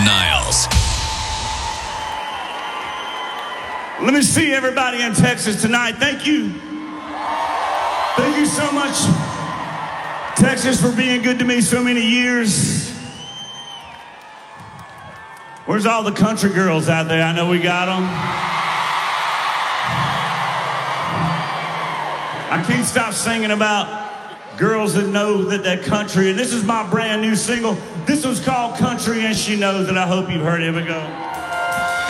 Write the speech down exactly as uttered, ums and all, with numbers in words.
Niles. Let me see everybody in Texas tonight. Thank you. Thank you so much, Texas, for being good to me so many years. Where's all the country girls out there? I know we got them. I can't stop singing about girls that know that they're country. And this is my brand new single. This one's called Country and She Knows It. I hope you've heard it. Here we go.